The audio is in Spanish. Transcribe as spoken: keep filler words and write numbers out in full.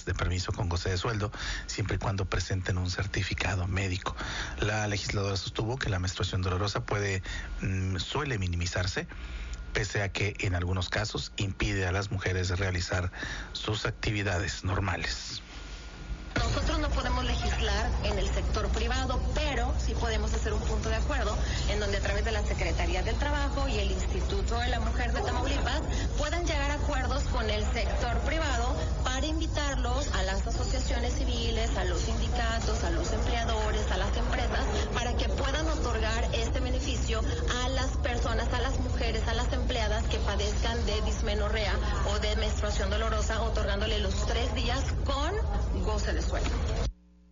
días de permiso con goce de sueldo, siempre y cuando presenten un certificado médico. La legisladora sostuvo que la menstruación dolorosa puede, mmm, suele minimizarse, pese a que en algunos casos impide a las mujeres realizar sus actividades normales. Nosotros no podemos legislar en el sector privado, pero sí podemos hacer un punto de acuerdo en donde a través de la Secretaría del Trabajo